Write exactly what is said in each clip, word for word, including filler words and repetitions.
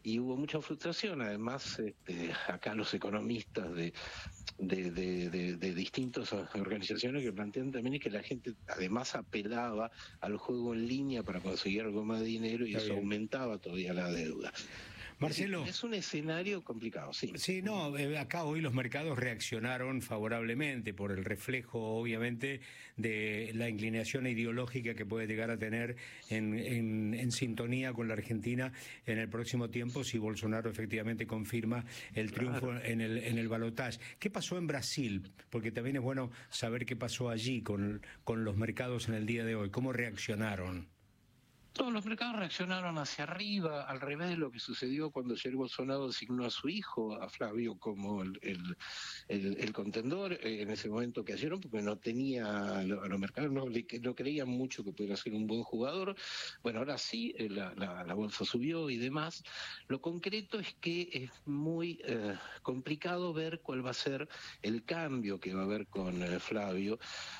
y hubo mucha frustración. Además, este, acá los economistas de, de, de, de, de distintas organizaciones que plantean también es que la gente además apelaba al juego en línea para conseguir algo más de dinero y Está eso bien. aumentaba todavía la deuda. Marcelo. Es, decir, es un escenario complicado, sí. Sí, no, eh, acá hoy los mercados reaccionaron favorablemente por el reflejo, obviamente, de la inclinación ideológica que puede llegar a tener en, en, en sintonía con la Argentina en el próximo tiempo si Bolsonaro efectivamente confirma el triunfo claro. en el, en el balotaje. ¿Qué pasó en Brasil? Porque también es bueno saber qué pasó allí con, con los mercados en el día de hoy. ¿Cómo reaccionaron? Todos los mercados reaccionaron hacia arriba, al revés de lo que sucedió cuando Jair Bolsonaro designó a su hijo, a Flavio, como el, el, el, el contendor eh, en ese momento que hicieron, porque no tenía, a los mercados no, no creían mucho que pudiera ser un buen jugador. Bueno, ahora sí, eh, la, la, la bolsa subió y demás. Lo concreto es que es muy eh, complicado ver cuál va a ser el cambio que va a haber con eh, Flavio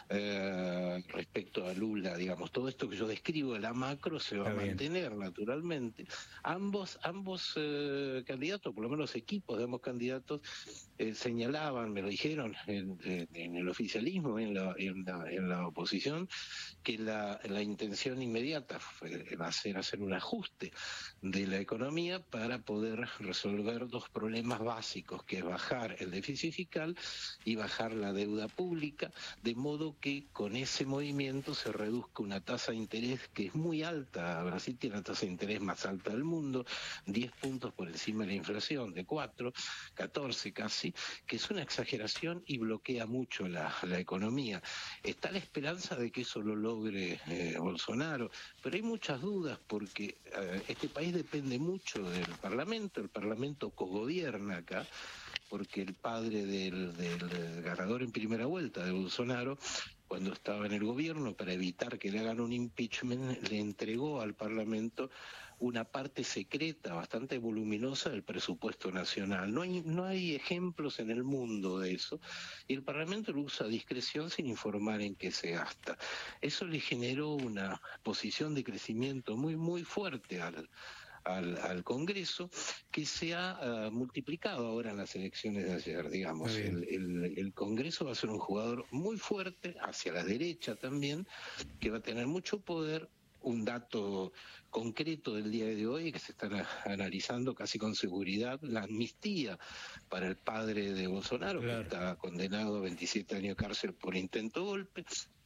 eh, respecto a Lula, digamos. Todo esto que yo describo de la macro se va Está a mantener bien. naturalmente. Ambos ambos eh, candidatos, por lo menos equipos de ambos candidatos, eh, señalaban, me lo dijeron en, en, en el oficialismo, en la, en la, en la oposición, que la, la intención inmediata fue, va a ser hacer un ajuste de la economía para poder resolver dos problemas básicos, que es bajar el déficit fiscal y bajar la deuda pública, de modo que con ese movimiento se reduzca una tasa de interés que es muy alta. Brasil tiene la tasa de interés más alta del mundo, diez puntos por encima de la inflación, de cuatro, catorce casi, que es una exageración y bloquea mucho la, la economía. Está la esperanza de que eso lo logre eh, Bolsonaro, pero hay muchas dudas porque eh, este país depende mucho del Parlamento, el Parlamento cogobierna acá, porque el padre del, del ganador en primera vuelta, de Bolsonaro, cuando estaba en el gobierno, para evitar que le hagan un impeachment, le entregó al Parlamento una parte secreta, bastante voluminosa del presupuesto nacional. No hay, no hay ejemplos en el mundo de eso, y el Parlamento lo usa a discreción sin informar en qué se gasta. Eso le generó una posición de crecimiento muy, muy fuerte al Al, al Congreso, que se ha uh, multiplicado ahora en las elecciones de ayer, digamos. El, el, el Congreso va a ser un jugador muy fuerte, hacia la derecha también, que va a tener mucho poder. Un dato concreto del día de hoy que se está analizando casi con seguridad, la amnistía para el padre de Bolsonaro, claro, que está condenado a veintisiete años de cárcel por intento de golpe,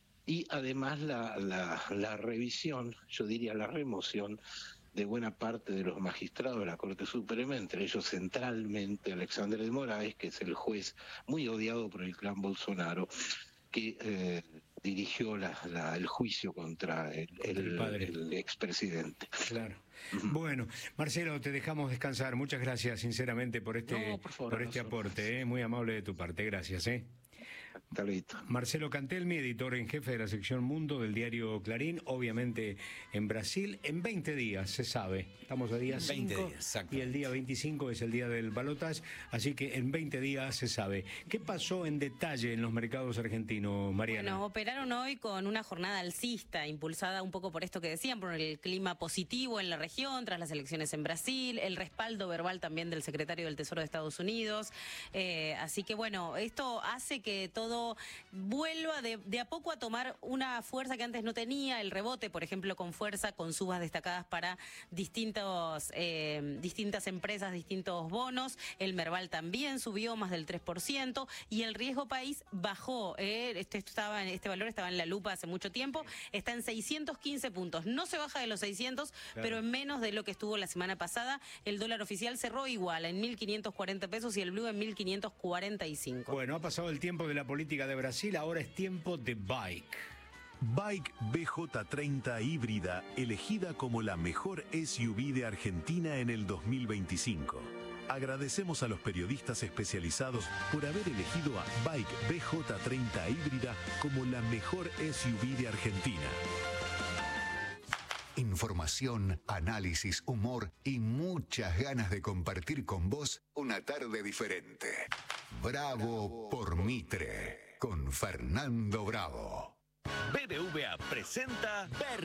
y además la, la, la revisión, yo diría la remoción, de buena parte de los magistrados de la Corte Suprema, entre ellos centralmente Alexandre de Moraes, que es el juez muy odiado por el clan Bolsonaro, que eh, dirigió la, la, el juicio contra el, el, el, el expresidente. Claro. Uh-huh. Bueno, Marcelo, te dejamos descansar. Muchas gracias, sinceramente, por este, no, por favor, por este aporte. ¿eh? Muy amable de tu parte. Gracias. ¿eh? Está listo. Marcelo Cantelmi, editor en jefe de la sección Mundo del diario Clarín, obviamente en Brasil, en veinte días, se sabe. Estamos a día cinco y el día veinticinco es el día del balotaje, así que en veinte días se sabe. ¿Qué pasó en detalle en los mercados argentinos, Mariana? Bueno, operaron hoy con una jornada alcista, impulsada un poco por esto que decían, por el clima positivo en la región, tras las elecciones en Brasil, el respaldo verbal también del secretario del Tesoro de Estados Unidos. Eh, así que bueno, esto hace que todo vuelva de, de a poco a tomar una fuerza que antes no tenía, el rebote, por ejemplo, con fuerza, con subas destacadas para distintos, eh, distintas empresas, distintos bonos. El Merval también subió más del tres por ciento y el riesgo país bajó. Eh, este, estaba en, este valor estaba en la lupa hace mucho tiempo, está en seiscientos quince puntos. No se baja de los seiscientos, claro, pero en menos de lo que estuvo la semana pasada. El dólar oficial cerró igual, en mil quinientos cuarenta pesos y el blue en mil quinientos cuarenta y cinco. Bueno, ha pasado el tiempo de la política de Brasil, ahora es tiempo de Bike. Bike B J treinta híbrida, elegida como la mejor S U V de Argentina en el dos mil veinticinco. Agradecemos a los periodistas especializados por haber elegido a Bike B J treinta híbrida como la mejor S U V de Argentina. Información, análisis, humor y muchas ganas de compartir con vos una tarde diferente. Bravo por Mitre, con Fernando Bravo. B B V A presenta Verde.